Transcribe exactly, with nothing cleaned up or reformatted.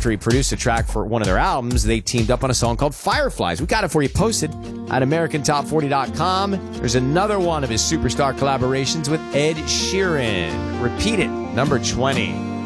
after he produced a track for one of their albums, they teamed up on a song called Fireflies. We got it for you posted at American Top forty dot com. There's another one of his superstar collaborations with Ed Sheeran. Repeat It, number twenty.